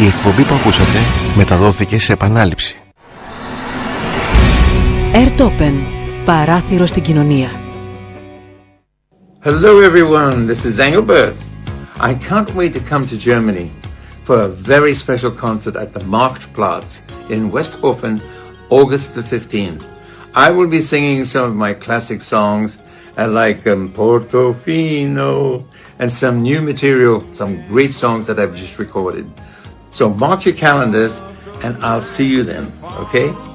Η εκπομπή που ακούσατε μεταδόθηκε σε επανάληψη. Airtopen, παράθυρο στην κοινωνία. Hello everyone, this is Engelbert. I can't wait to come to Germany for a very special concert at the Marktplatz in Westhofen, August the 15th. I will be singing some of my classic songs like Portofino and some new material, some great songs that I've just recorded. So mark your calendars and I'll see you then, okay?